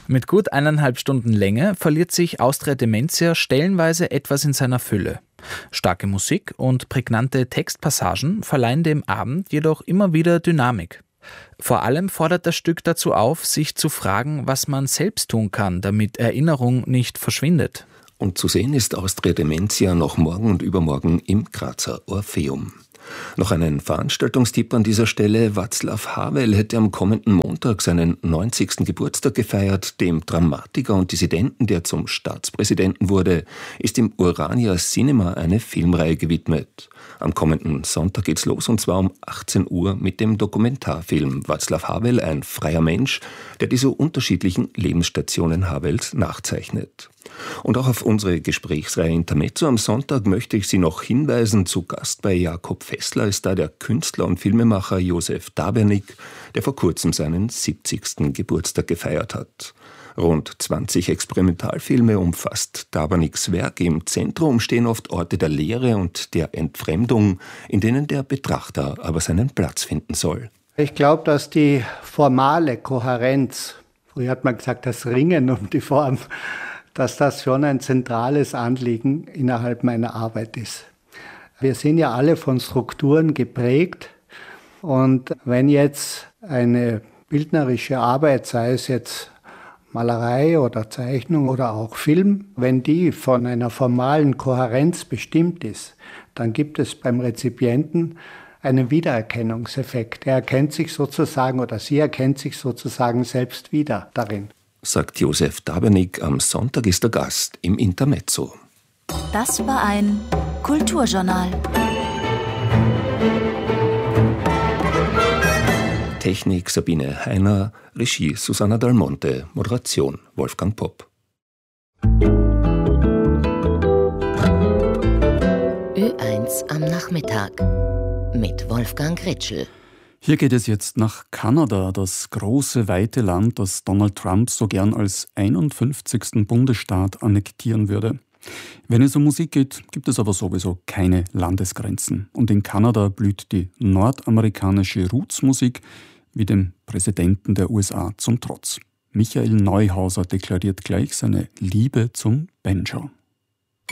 Mit gut 1,5 Stunden Länge verliert sich Austria Dementia stellenweise etwas in seiner Fülle. Starke Musik und prägnante Textpassagen verleihen dem Abend jedoch immer wieder Dynamik. Vor allem fordert das Stück dazu auf, sich zu fragen, was man selbst tun kann, damit Erinnerung nicht verschwindet. Und zu sehen ist Austria Dementia noch morgen und übermorgen im Grazer Orpheum. Noch einen Veranstaltungstipp an dieser Stelle. Václav Havel hätte am kommenden Montag seinen 90. Geburtstag gefeiert. Dem Dramatiker und Dissidenten, der zum Staatspräsidenten wurde, ist im Urania Cinema eine Filmreihe gewidmet. Am kommenden Sonntag geht's los, und zwar um 18 Uhr mit dem Dokumentarfilm Václav Havel, ein freier Mensch, der die so unterschiedlichen Lebensstationen Havels nachzeichnet. Und auch auf unsere Gesprächsreihe Intermezzo am Sonntag möchte ich Sie noch hinweisen. Zu Gast bei Jakob Fessler ist da der Künstler und Filmemacher Josef Dabernik, der vor kurzem seinen 70. Geburtstag gefeiert hat. Rund 20 Experimentalfilme umfasst Daberniks Werk. Im Zentrum stehen oft Orte der Leere und der Entfremdung, in denen der Betrachter aber seinen Platz finden soll. Ich glaube, dass die formale Kohärenz, früher hat man gesagt, das Ringen um die Form, dass das schon ein zentrales Anliegen innerhalb meiner Arbeit ist. Wir sind ja alle von Strukturen geprägt, und wenn jetzt eine bildnerische Arbeit, sei es jetzt Malerei oder Zeichnung oder auch Film, wenn die von einer formalen Kohärenz bestimmt ist, dann gibt es beim Rezipienten einen Wiedererkennungseffekt. Er erkennt sich sozusagen, oder sie erkennt sich sozusagen selbst wieder darin. Sagt Josef Dabernik. Am Sonntag ist er Gast im Intermezzo. Das war ein Kulturjournal. Technik Sabine Heiner, Regie Susanna Dalmonte, Moderation Wolfgang Popp. Ö1 am Nachmittag mit Wolfgang Ritschl. Hier geht es jetzt nach Kanada, das große, weite Land, das Donald Trump so gern als 51. Bundesstaat annektieren würde. Wenn es um Musik geht, gibt es aber sowieso keine Landesgrenzen. Und in Kanada blüht die nordamerikanische Rootsmusik wie dem Präsidenten der USA zum Trotz. Michael Neuhauser deklariert gleich seine Liebe zum Banjo.